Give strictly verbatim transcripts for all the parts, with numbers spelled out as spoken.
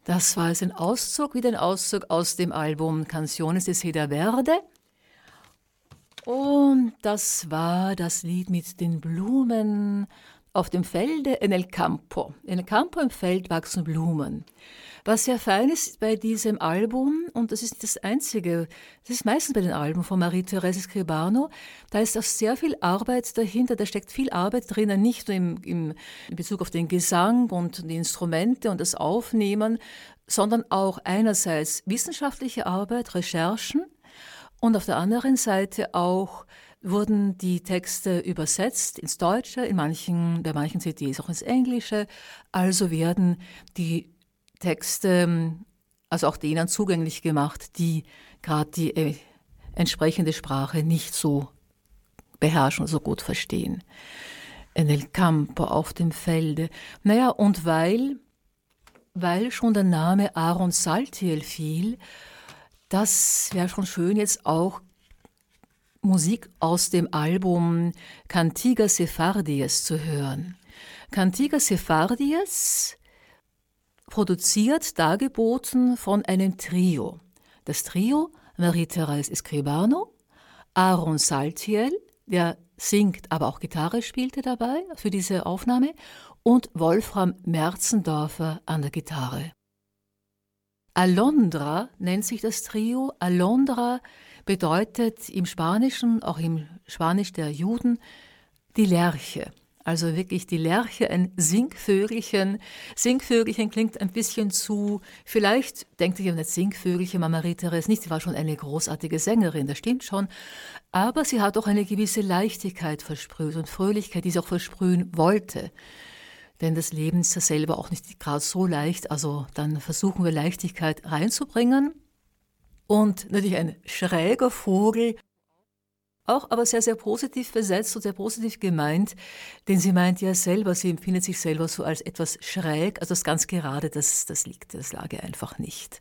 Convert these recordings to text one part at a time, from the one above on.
Das war jetzt ein Auszug, wieder ein Auszug aus dem Album Canciones de Seda Verde. Und das war das Lied mit den Blumen auf dem Felde, en el campo. En el campo, im Feld wachsen Blumen. Was sehr fein ist bei diesem Album, und das ist nicht das Einzige, das ist meistens bei den Alben von Marie-Thérèse Escribano, da ist auch sehr viel Arbeit dahinter, da steckt viel Arbeit drinnen, nicht nur im, im, in Bezug auf den Gesang und die Instrumente und das Aufnehmen, sondern auch einerseits wissenschaftliche Arbeit, Recherchen, und auf der anderen Seite auch wurden die Texte übersetzt ins Deutsche, in manchen, bei manchen C Ds auch ins Englische. Also werden die Texte, also auch denen zugänglich gemacht, die gerade die äh, entsprechende Sprache nicht so beherrschen, so gut verstehen. En el campo, auf dem Felde. Naja, und weil, weil schon der Name Aaron Saltiel fiel, das wäre schon schön, jetzt auch Musik aus dem Album Cantigas Sefardíes zu hören. Cantigas Sefardíes, produziert, dargeboten von einem Trio. Das Trio Marie-Thérèse Escribano, Aaron Saltiel, der singt, aber auch Gitarre spielte dabei für diese Aufnahme, und Wolfram Merzendorfer an der Gitarre. Alondra nennt sich das Trio. Alondra bedeutet im Spanischen, auch im Spanisch der Juden, die Lerche. Also wirklich die Lerche, ein Singvögelchen. Singvögelchen klingt ein bisschen zu, vielleicht denkt ihr an das Singvögelchen, Marie-Thérèse nicht, sie war schon eine großartige Sängerin, das stimmt schon, aber sie hat auch eine gewisse Leichtigkeit versprüht und Fröhlichkeit, die sie auch versprühen wollte. Denn das Leben ist ja selber auch nicht gerade so leicht, also dann versuchen wir Leichtigkeit reinzubringen. Und natürlich ein schräger Vogel, auch aber sehr, sehr positiv besetzt und sehr positiv gemeint, denn sie meint ja selber, sie empfindet sich selber so als etwas schräg, also das ganz gerade, das, das liegt, das lag ihr einfach nicht.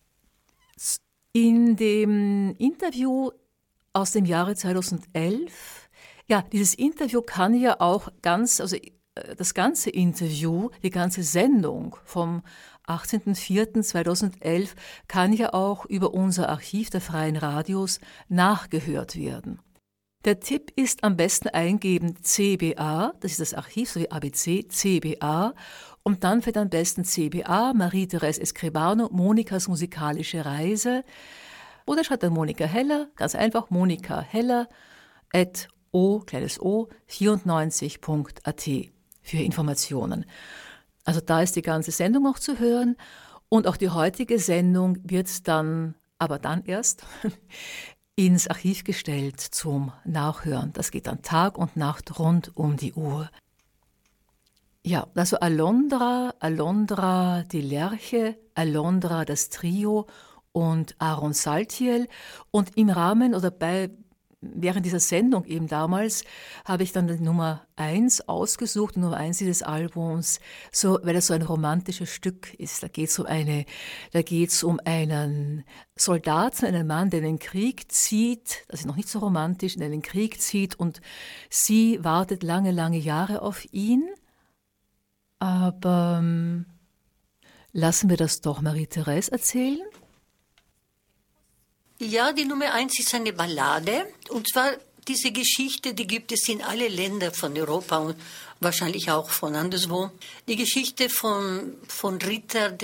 In dem Interview aus dem Jahre zweitausendelf, ja, dieses Interview kann ja auch ganz, also das ganze Interview, die ganze Sendung vom achtzehnten vierten zweitausendelf kann ja auch über unser Archiv der Freien Radios nachgehört werden. Der Tipp ist am besten eingeben C B A, das ist das Archiv, so wie A B C, C B A, und dann wird am besten C B A, Marie-Thérèse Escribano, Monikas musikalische Reise, oder schreibt dann Monika Heller, ganz einfach, Monika Heller, at o, kleines o, vierundneunzig punkt a t für Informationen. Also da ist die ganze Sendung auch zu hören, und auch die heutige Sendung wird dann, aber dann erst, ins Archiv gestellt zum Nachhören. Das geht dann Tag und Nacht rund um die Uhr. Ja, also Alondra, Alondra die Lerche, Alondra das Trio und Aaron Saltiel. Und im Rahmen oder bei während dieser Sendung eben damals habe ich dann die Nummer eins ausgesucht, die Nummer eins dieses Albums, so, weil das so ein romantisches Stück ist. Da geht es um eine, da geht's um einen Soldaten, einen Mann, der in den Krieg zieht, das ist noch nicht so romantisch, der in den Krieg zieht, und sie wartet lange, lange Jahre auf ihn. Aber ähm, lassen wir das doch Marie-Thérèse erzählen. Ja, die Nummer eins ist eine Ballade, und zwar diese Geschichte, die gibt es in alle Länder von Europa und wahrscheinlich auch von anderswo. Die Geschichte von, von Ritter,